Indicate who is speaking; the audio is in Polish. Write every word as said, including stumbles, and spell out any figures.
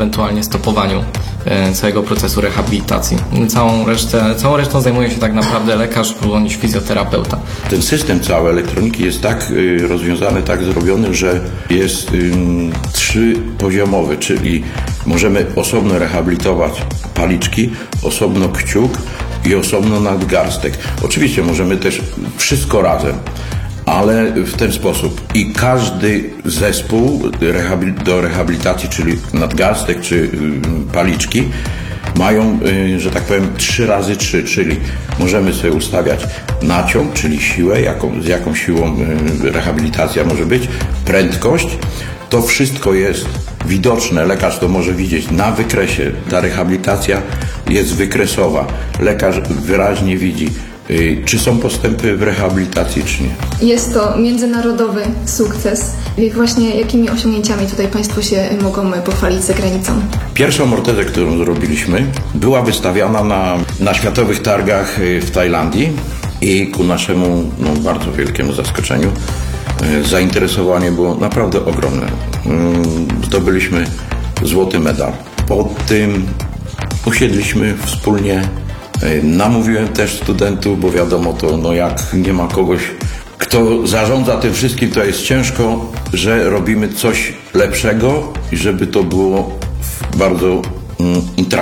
Speaker 1: ewentualnie stopowaniu całego procesu rehabilitacji. Całą resztę, całą resztą zajmuje się tak naprawdę lekarz bądź fizjoterapeuta.
Speaker 2: Ten system cały elektroniki jest tak y, rozwiązany, tak zrobiony, że jest y, trzypoziomowy, czyli możemy osobno rehabilitować paliczki, osobno kciuk i osobno nadgarstek. Oczywiście możemy też wszystko razem, ale w ten sposób. I każdy zespół do rehabilitacji, czyli nadgarstek czy paliczki, mają, że tak powiem, trzy razy trzy, czyli możemy sobie ustawiać naciąg, czyli siłę, jaką, z jaką siłą rehabilitacja może być, prędkość. To wszystko jest widoczne, lekarz to może widzieć na wykresie. Ta rehabilitacja jest wykresowa. Lekarz wyraźnie widzi, czy są postępy w rehabilitacji, czy nie.
Speaker 3: Jest to międzynarodowy sukces. Właśnie jakimi osiągnięciami tutaj Państwo się mogą pochwalić za granicą?
Speaker 2: Pierwszą ortezę, którą zrobiliśmy, była wystawiana na, na światowych targach w Tajlandii i ku naszemu no, bardzo wielkiemu zaskoczeniu zainteresowanie było naprawdę ogromne. Zdobyliśmy złoty medal. Po tym usiedliśmy wspólnie. Namówiłem też studentów, bo wiadomo to, no jak nie ma kogoś, kto zarządza tym wszystkim, to jest ciężko, że robimy coś lepszego i żeby to było bardzo mm, interakcyjne.